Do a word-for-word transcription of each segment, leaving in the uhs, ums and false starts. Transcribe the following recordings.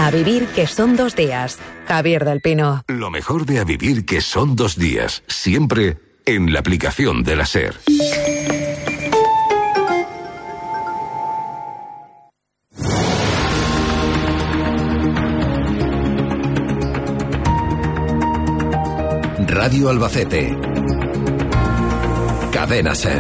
A vivir que son dos días. Javier del Pino. Lo mejor de A vivir que son dos días. Siempre en la aplicación de la SER. Radio Albacete. Cadena SER.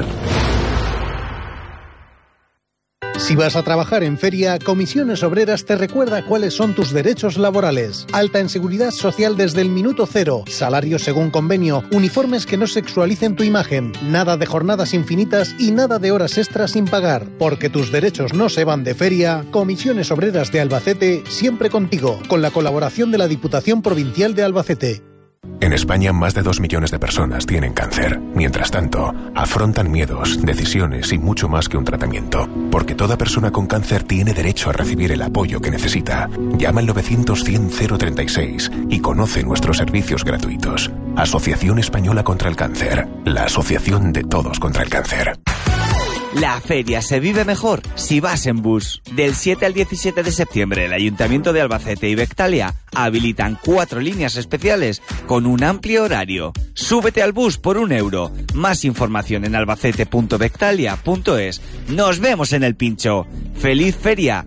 Si vas a trabajar en feria, Comisiones Obreras te recuerda cuáles son tus derechos laborales. Alta en seguridad social desde el minuto cero, salarios según convenio, uniformes que no sexualicen tu imagen, nada de jornadas infinitas y nada de horas extras sin pagar. Porque tus derechos no se van de feria, Comisiones Obreras de Albacete siempre contigo, con la colaboración de la Diputación Provincial de Albacete. En España, más de dos millones de personas tienen cáncer. Mientras tanto, afrontan miedos, decisiones y mucho más que un tratamiento. Porque toda persona con cáncer tiene derecho a recibir el apoyo que necesita. Llama al novecientos cien cero treinta y seis y conoce nuestros servicios gratuitos. Asociación Española contra el Cáncer. La asociación de todos contra el cáncer. La feria se vive mejor si vas en bus. Del siete al diecisiete de septiembre, el Ayuntamiento de Albacete y Bectalia habilitan cuatro líneas especiales con un amplio horario. Súbete al bus por un euro. Más información en albacete punto bectalia punto es. Nos vemos en el pincho. ¡Feliz feria!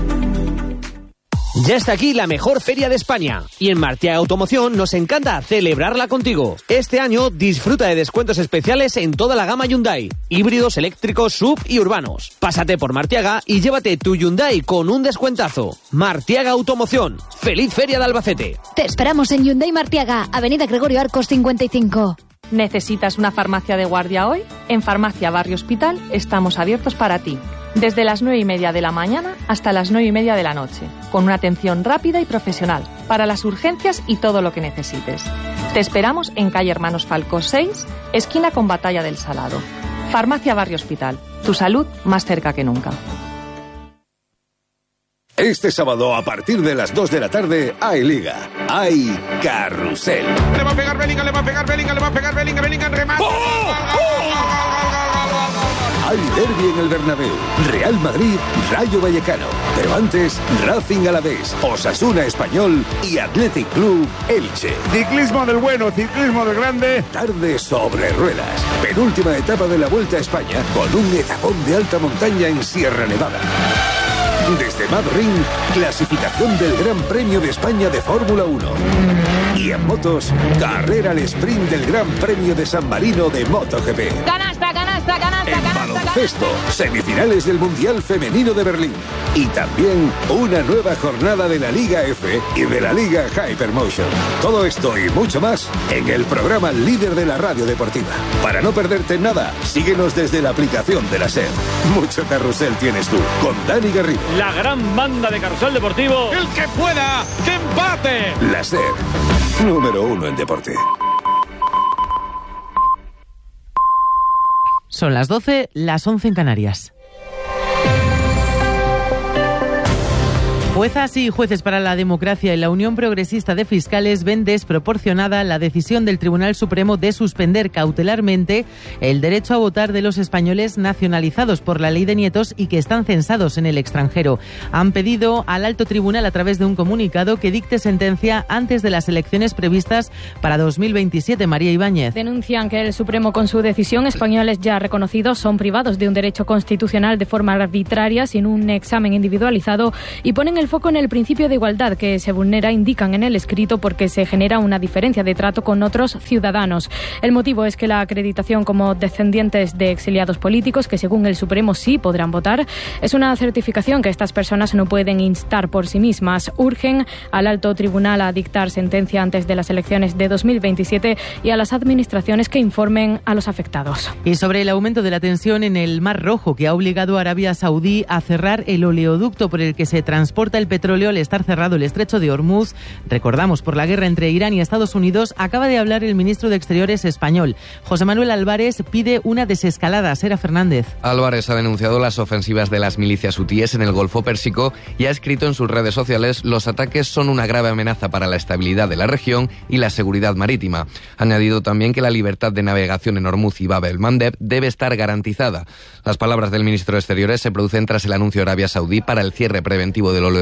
Ya está aquí la mejor feria de España y en Martiaga Automoción nos encanta celebrarla contigo. Este año disfruta de descuentos especiales en toda la gama Hyundai, híbridos, eléctricos, sub y urbanos. Pásate por Martiaga y llévate tu Hyundai con un descuentazo. Martiaga Automoción, ¡feliz feria de Albacete! Te esperamos en Hyundai Martiaga, Avenida Gregorio Arcos cincuenta y cinco. ¿Necesitas una farmacia de guardia hoy? En Farmacia Barrio Hospital estamos abiertos para ti. Desde las nueve y media de la mañana hasta las nueve y media de la noche, con una atención rápida y profesional, para las urgencias y todo lo que necesites. Te esperamos en calle Hermanos Falcó seis, esquina con Batalla del Salado. Farmacia Barrio Hospital, tu salud más cerca que nunca. Este sábado, a partir de las dos de la tarde, hay Liga, hay Carrusel. Le va a pegar Bellingham, le va a pegar Bellingham, le va a pegar Bellingham, Bellingham remata. ¡Oh! ¡Oh! Hay derbi en el Bernabéu, Real Madrid, Rayo Vallecano. Pero antes, Racing Alavés, Osasuna Español y Athletic Club Elche. Ciclismo del bueno, ciclismo del grande. Tarde sobre ruedas. Penúltima etapa de la Vuelta a España con un etapón de alta montaña en Sierra Nevada. Desde Madrid, clasificación del Gran Premio de España de Fórmula uno. Y en motos, carrera al sprint del Gran Premio de San Marino de MotoGP. ¡Canasta, canasta, canasta, en canasta! baloncesto, semifinales del Mundial Femenino de Berlín. Y también una nueva jornada de la Liga F y de la Liga Hypermotion. Todo esto y mucho más en el programa líder de la radio deportiva. Para no perderte nada, síguenos desde la aplicación de la SER. Mucho carrusel tienes tú, con Dani Garrido. La gran banda de Carrusel Deportivo. ¡El que pueda! ¡Que empate! La SER, número uno en deporte. Son las doce, las once en Canarias. Juezas y jueces para la democracia y la Unión Progresista de Fiscales ven desproporcionada la decisión del Tribunal Supremo de suspender cautelarmente el derecho a votar de los españoles nacionalizados por la ley de nietos y que están censados en el extranjero. Han pedido al alto tribunal a través de un comunicado que dicte sentencia antes de las elecciones previstas para dos mil veintisiete. María Ibáñez. Denuncian que el Supremo, con su decisión, españoles ya reconocidos son privados de un derecho constitucional de forma arbitraria, sin un examen individualizado, y ponen el foco en el principio de igualdad que se vulnera, indican en el escrito, porque se genera una diferencia de trato con otros ciudadanos. El motivo es que la acreditación como descendientes de exiliados políticos, que según el Supremo sí podrán votar, es una certificación que estas personas no pueden instar por sí mismas. Urgen al alto tribunal a dictar sentencia antes de las elecciones de dos mil veintisiete y a las administraciones que informen a los afectados. Y sobre el aumento de la tensión en el Mar Rojo, que ha obligado a Arabia Saudí a cerrar el oleoducto por el que se transporta el petróleo al estar cerrado el estrecho de Hormuz, recordamos, por la guerra entre Irán y Estados Unidos, acaba de hablar el ministro de Exteriores español. José Manuel Álvarez pide una desescalada. Sera Fernández. Álvarez ha denunciado las ofensivas de las milicias hutíes en el Golfo Pérsico y ha escrito en sus redes sociales: los ataques son una grave amenaza para la estabilidad de la región y la seguridad marítima. Ha añadido también que la libertad de navegación en Hormuz y Bab el-Mandeb debe estar garantizada. Las palabras del ministro de Exteriores se producen tras el anuncio de Arabia Saudí para el cierre preventivo del oleoducto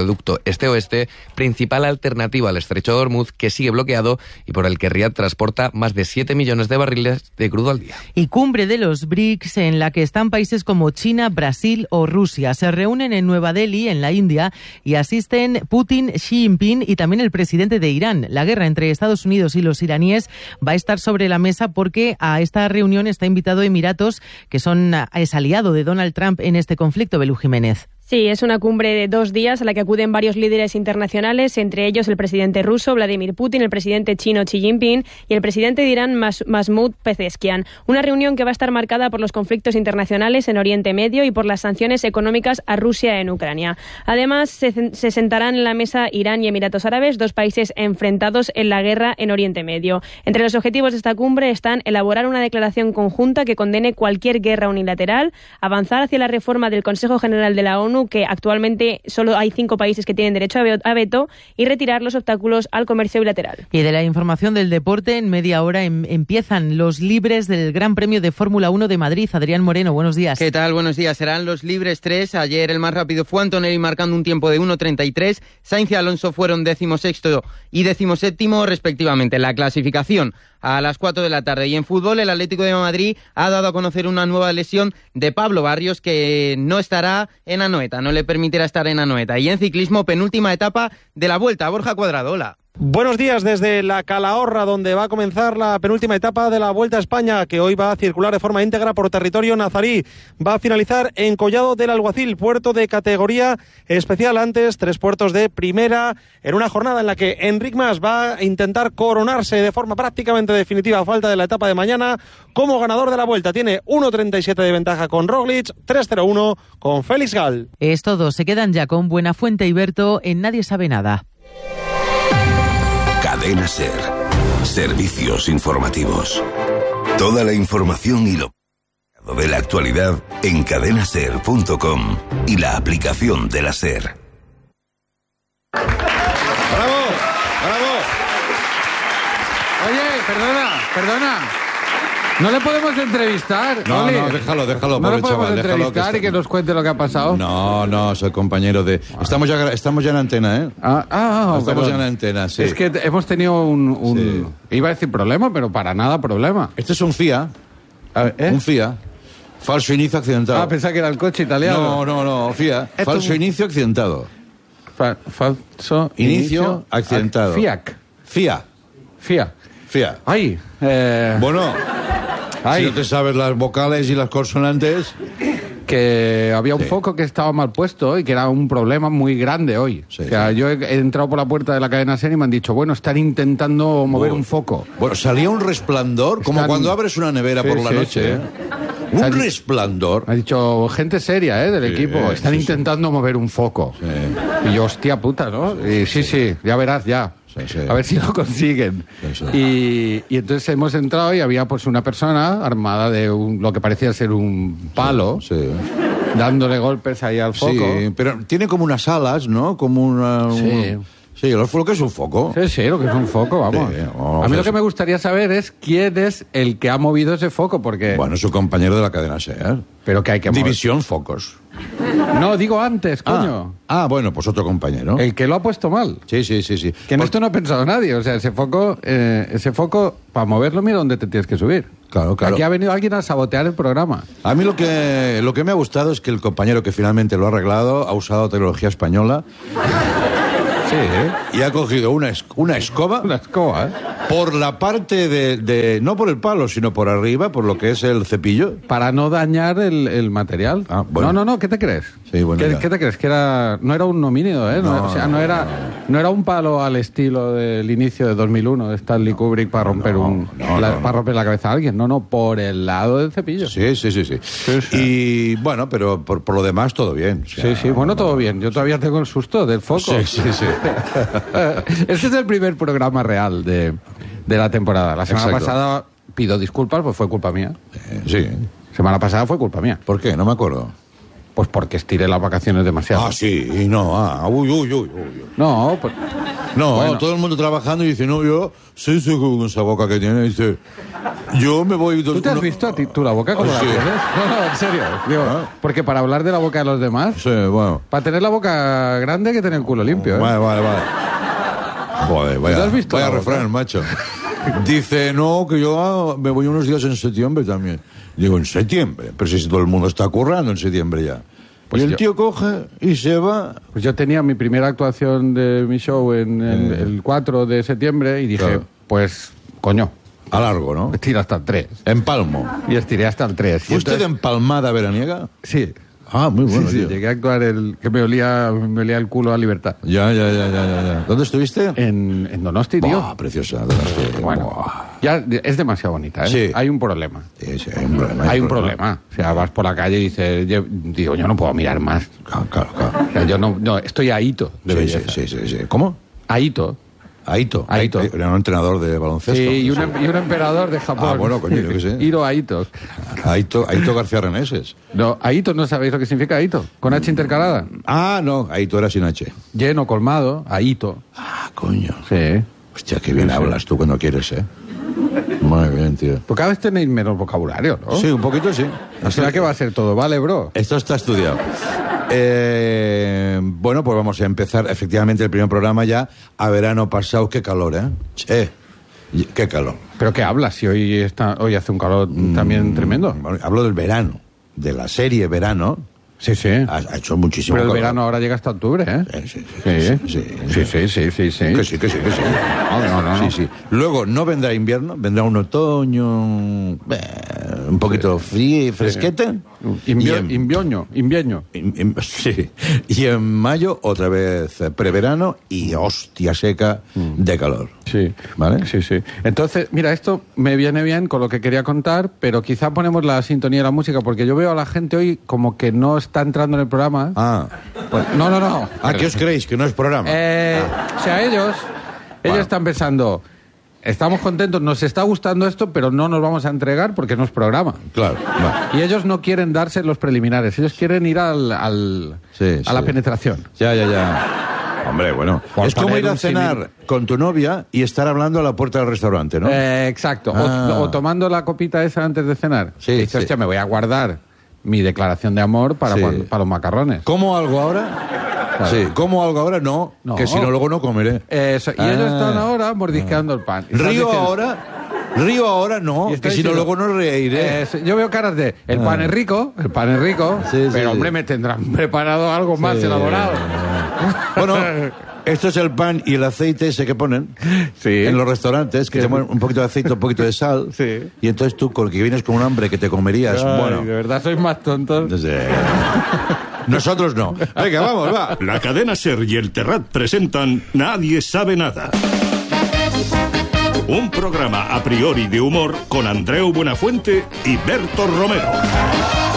oleoducto este-oeste, principal alternativa al estrecho de Hormuz, que sigue bloqueado y por el que Riad transporta más de siete millones de barriles de crudo al día. Y cumbre de los B R I C S en la que están países como China, Brasil o Rusia. Se reúnen en Nueva Delhi, en la India, y asisten Putin, Xi Jinping y también el presidente de Irán. La guerra entre Estados Unidos y los iraníes va a estar sobre la mesa porque a esta reunión está invitado Emiratos, que son, es aliado de Donald Trump en este conflicto. Belú Jiménez. Sí, es una cumbre de dos días a la que acuden varios líderes internacionales, entre ellos el presidente ruso Vladimir Putin, el presidente chino Xi Jinping y el presidente de Irán Mas- Mahmoud Pezeshkian. Una reunión que va a estar marcada por los conflictos internacionales en Oriente Medio y por las sanciones económicas a Rusia en Ucrania. Además, se, se sentarán en la mesa Irán y Emiratos Árabes, dos países enfrentados en la guerra en Oriente Medio. Entre los objetivos de esta cumbre están elaborar una declaración conjunta que condene cualquier guerra unilateral, avanzar hacia la reforma del Consejo General de la ONU, que actualmente solo hay cinco países que tienen derecho a veto, y retirar los obstáculos al comercio bilateral. Y de la información del deporte, en media hora em- empiezan los libres del Gran Premio de Fórmula uno de Madrid. Adrián Moreno, buenos días. ¿Qué tal? Buenos días. Serán los libres tres. Ayer el más rápido fue Antonelli marcando un tiempo de uno treinta y tres. Sainz y Alonso fueron decimosexto y decimoséptimo respectivamente. La clasificación a las cuatro de la tarde. Y en fútbol, el Atlético de Madrid ha dado a conocer una nueva lesión de Pablo Barrios, que no estará en Anoeta, no le permitirá estar en Anoeta. Y en ciclismo, penúltima etapa de la Vuelta. Borja Cuadrado, hola. Buenos días desde la Calahorra, donde va a comenzar la penúltima etapa de la Vuelta a España, que hoy va a circular de forma íntegra por territorio nazarí. Va a finalizar en Collado del Alguacil, puerto de categoría especial. Antes, tres puertos de primera, en una jornada en la que Enric Mas va a intentar coronarse de forma prácticamente definitiva a falta de la etapa de mañana como ganador de la Vuelta. Tiene uno treinta y siete de ventaja con Roglic, tres cero uno con Félix Gal. Es todo, se quedan ya con Buenafuente y Berto en Nadie Sabe Nada. Cadena SER. Servicios informativos. Toda la información y lo de la actualidad en cadena ser punto com y la aplicación de la SER. ¡Bravo! ¡Bravo! Oye, perdona, perdona. ¿No le podemos entrevistar? No, Oli? no, déjalo, déjalo, ¿No pobre le podemos chaval, déjalo entrevistar que y que está- nos cuente lo que ha pasado? No, no, soy compañero de... Estamos ya, estamos ya en antena, ¿eh? Ah, ah, Estamos perdón. ya en antena, sí. Es que te- hemos tenido un... un- Iba a decir problema, pero para nada problema. Este es un Fiat. Un Fiat. Falso inicio accidentado. Ah, pensaba que era el coche italiano. No, no, no, Fiat. Esto Falso es- inicio accidentado. Fa- falso Inicio accidentado. Fiat. Fiat. Fiat. Fiat. Ay. Eh... Bueno, Ay. si no te sabes las vocales y las consonantes... Que había un foco que estaba mal puesto y que era un problema muy grande hoy. Sí, o sea, sí. yo he, he entrado por la puerta de la cadena SER y me han dicho, bueno, están intentando mover Bueno. un foco. Bueno, salía un resplandor, como Están- cuando abres una nevera Sí, por la sí, noche. sí. ¿eh? Se ha Un di- resplandor. Me ha dicho, gente seria, ¿eh? Del Sí, equipo. eh, Están sí, intentando mover un foco. Sí. Y yo, hostia puta, ¿no? Y sí, sí, ya verás, ya. Sí, sí. A ver si lo consiguen. Sí, sí. Y, y entonces hemos entrado y había pues una persona armada de un- lo que parecía ser un palo, Sí. dándole golpes ahí al foco. Sí, pero tiene como unas alas, ¿no? Como una... un- Sí. Sí, lo lo que es un foco. Sí, sí, lo que es un foco, vamos. Sí, vamos, a mí lo es- que me gustaría saber es quién es el que ha movido ese foco, porque... Bueno, es un compañero de la cadena SER. Pero que hay que mover. División Focos. No, digo antes, coño. Ah, ah, bueno, pues otro compañero. El que lo ha puesto mal. Sí, sí, sí, sí. Que en esto no ha pensado nadie. O sea, ese foco, eh, ese foco, para moverlo, mira dónde te tienes que subir. Claro, claro. Aquí ha venido alguien a sabotear el programa. A mí lo que, lo que me ha gustado es que el compañero que finalmente lo ha arreglado ha usado tecnología española. Sí, ¿eh? Y ha cogido una, es- una escoba. Una escoba, ¿eh? Por la parte de, de... No por el palo, sino por arriba, por lo que es el cepillo. Para no dañar el, el material. Ah, bueno. No, no, no, ¿qué te crees? Sí, bueno, ¿Qué, ya. qué te crees? Que era, no era un homínido, ¿eh? No, No, o sea, no, no, era, no era un palo al estilo del inicio de dos mil uno de Stanley Kubrick para romper, no, un, no, la, no, no. para romper la cabeza a alguien. No, no, por el lado del cepillo. Sí, sí, sí, sí. Sí, sí. Y bueno, pero por, por lo demás todo bien. O sea, Sí, sí, bueno, todo bien. Yo todavía tengo el susto del foco. Sí, sí, sí. Este es el primer programa real de, de la temporada. La semana Exacto. pasada pido disculpas, pues fue culpa mía. Eh, sí. Semana pasada fue culpa mía. ¿Por qué? No me acuerdo. Pues porque estiré las vacaciones demasiado. Ah, sí, y no, ah, uy, uy, uy, uy. No, pues... No, Bueno. todo el mundo trabajando y dice, no, yo sí, sí, con esa boca que tiene, dice, Yo me voy... Dos, ¿Tú te has uno... visto a ti, tú la boca como Oh, la sí. tienes? No, no, en serio. Digo, ¿Ah? Porque para hablar de la boca de los demás, Sí, bueno. para tener la boca grande hay que tener el culo limpio, ¿eh? Vale, vale, vale. Joder, vaya, ¿Tú te has visto vaya la boca? refrán, macho. Dice, no, que yo ah, me voy unos días en septiembre también. Digo, ¿en septiembre? Pero si todo el mundo está currando en septiembre ya. Pues y el yo- tío coge y se va. Pues yo tenía mi primera actuación de mi show en el, Eh. el cuatro de septiembre y dije, Claro. pues, coño, A largo, ¿no? estira hasta el tres. Empalmo. Y estiré hasta el tres. ¿Fue usted empalmada veraniega? Sí. Ah, muy bueno, Sí, sí, tío. llegué a actuar el que me olía, me olía el culo a libertad. Ya, ya, ya, ya, ya, ya. ¿Dónde estuviste? En, en Donosti, tío. Buah, preciosa. Donosti. Bueno, Buah. ya es demasiado bonita, ¿eh? Sí. Hay un problema. Sí, sí, hay un problema. Hay un problema. O sea, vas por la calle y dices, yo, digo, yo no puedo mirar más. Claro, claro, claro. O sea, yo no, no estoy ahito de Sí, belleza. sí, sí, sí, sí. ¿Cómo? Ahito. Aito. Aito. Era un entrenador de baloncesto. Sí, y un, em- y un emperador de Japón. Ah, bueno, coño, yo qué sé. Hiro Aito. Aito, Aito García Reneses. No, Aito, ¿no sabéis lo que significa Aito? Con H intercalada. Ah, no, Aito era sin H. Lleno, colmado, Aito. Ah, coño. Sí. Hostia, qué bien Sí, sí. hablas tú cuando quieres, ¿eh? Muy bien, tío. Tú cada vez tenéis menos vocabulario, ¿no? Sí, un poquito sí. O sea, que va a ser todo, ¿vale, bro? Esto está estudiado. Eh, bueno, pues vamos a empezar efectivamente el primer programa ya a verano pasado. Qué calor, ¿eh? Che, y- qué calor. ¿Pero qué hablas? Si hoy, está, hoy hace un calor también tremendo. Bueno, hablo del verano, de la serie Verano. Sí, sí. Ha, ha hecho muchísimo Pero el calor. verano ahora llega hasta octubre, ¿eh? Sí, sí, Sí, sí, sí, sí, sí, sí, sí. Que sí, que sí, que sí. No, no, no, Sí, no. sí. Luego no vendrá invierno, vendrá un otoño eh, un poquito frío y fresquete. Invio- Y en- invierno, invierno. In- in- sí. Y en mayo otra vez eh, preverano y hostia seca de calor. Sí, ¿Vale? Sí, sí. Entonces, mira, esto me viene bien con lo que quería contar, pero quizá ponemos la sintonía de la música, porque yo veo a la gente hoy como que no está entrando en el programa. Ah, Pues, no, no, no. ¿a qué os creéis? Que no es programa. Eh, O sea, ellos, ellos Bueno. están pensando, estamos contentos, nos está gustando esto, pero no nos vamos a entregar porque no es programa. Claro. va. Y ellos no quieren darse los preliminares, ellos quieren ir al, al- Sí, a la sí. penetración. Ya, ya, ya. Hombre, bueno. Por es como poner ir a un cenar símil. con tu novia y estar hablando a la puerta del restaurante, ¿no? Eh, exacto. O- Ah. O, tomando la copita esa antes de cenar. Sí, Y dices, sí. hostia, me voy a guardar mi declaración de amor para, Sí. cuando- para los macarrones. ¿Cómo algo ahora? Claro. Sí. ¿Cómo algo ahora? No, No. que si no luego no comeré. Eso, y Ah. ellos están ahora mordisqueando el pan. Y estás Río diciendo- ahora, río ahora no, y que estás si no diciendo, luego no reiré. eh, yo veo caras de, el pan Ah. es rico, el pan es rico, Sí, sí, pero sí. hombre, me tendrán preparado algo más Sí. elaborado. Bueno, esto es el pan y el aceite ese que ponen Sí. en los restaurantes, que te ponen un poquito de aceite, un poquito de sal. Sí. Y entonces tú, con que vienes con un hambre que te comerías, Ay, bueno. de verdad sois más tontos. Entonces, nosotros no. Venga, vamos, va. La cadena SER y el Terrat presentan Nadie sabe nada. Un programa a priori de humor con Andreu Buenafuente y Berto Romero.